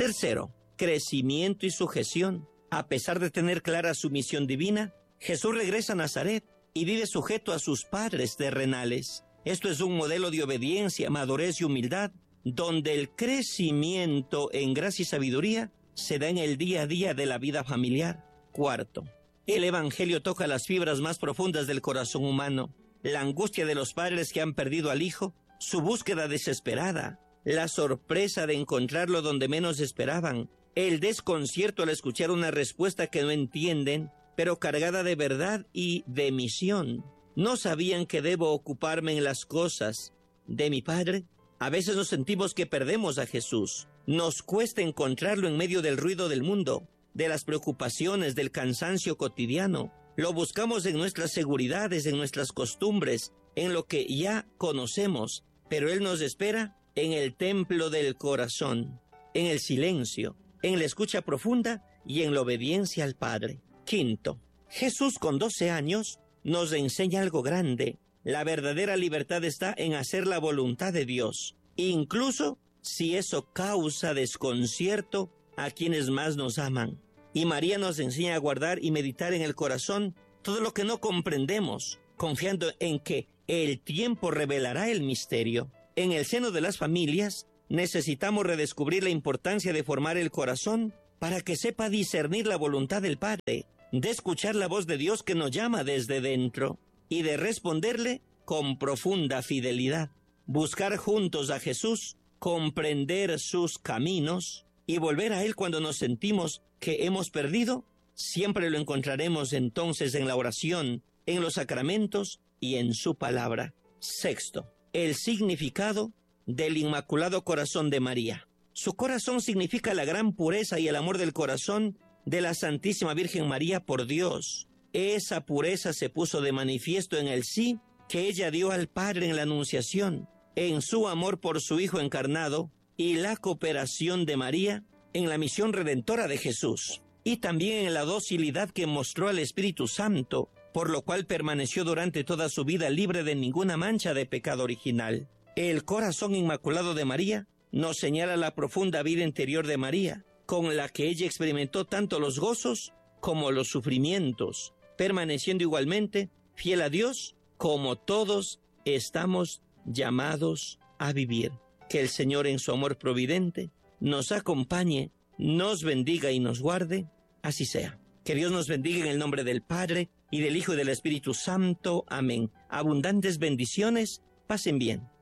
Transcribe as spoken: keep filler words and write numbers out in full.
Tercero, crecimiento y sujeción. A pesar de tener clara su misión divina, Jesús regresa a Nazaret y vive sujeto a sus padres terrenales. Esto es un modelo de obediencia, madurez y humildad, donde el crecimiento en gracia y sabiduría se da en el día a día de la vida familiar. Cuarto, el Evangelio toca las fibras más profundas del corazón humano. La angustia de los padres que han perdido al hijo, su búsqueda desesperada, la sorpresa de encontrarlo donde menos esperaban, el desconcierto al escuchar una respuesta que no entienden, pero cargada de verdad y de misión. ¿No sabían que debo ocuparme en las cosas de mi Padre? A veces nos sentimos que perdemos a Jesús. Nos cuesta encontrarlo en medio del ruido del mundo, de las preocupaciones, del cansancio cotidiano. Lo buscamos en nuestras seguridades, en nuestras costumbres, en lo que ya conocemos, pero Él nos espera en el templo del corazón, en el silencio, en la escucha profunda y en la obediencia al Padre. Quinto, Jesús con doce años nos enseña algo grande. La verdadera libertad está en hacer la voluntad de Dios, incluso si eso causa desconcierto a quienes más nos aman. Y María nos enseña a guardar y meditar en el corazón todo lo que no comprendemos, confiando en que el tiempo revelará el misterio. En el seno de las familias, necesitamos redescubrir la importancia de formar el corazón para que sepa discernir la voluntad del Padre, de escuchar la voz de Dios que nos llama desde dentro y de responderle con profunda fidelidad. Buscar juntos a Jesús, comprender sus caminos y volver a Él cuando nos sentimos que hemos perdido, siempre lo encontraremos entonces en la oración, en los sacramentos y en su palabra. Sexto, el significado del Inmaculado Corazón de María. Su corazón significa la gran pureza y el amor del corazón de la Santísima Virgen María por Dios. Esa pureza se puso de manifiesto en el sí que ella dio al Padre en la Anunciación, en su amor por su Hijo encarnado y la cooperación de María en la misión redentora de Jesús, y también en la docilidad que mostró al Espíritu Santo, por lo cual permaneció durante toda su vida libre de ninguna mancha de pecado original. El corazón inmaculado de María nos señala la profunda vida interior de María, con la que ella experimentó tanto los gozos como los sufrimientos, permaneciendo igualmente fiel a Dios como todos estamos llamados a vivir. Que el Señor en su amor providente nos acompañe, nos bendiga y nos guarde, así sea. Que Dios nos bendiga en el nombre del Padre, y del Hijo y del Espíritu Santo. Amén. Abundantes bendiciones, pasen bien.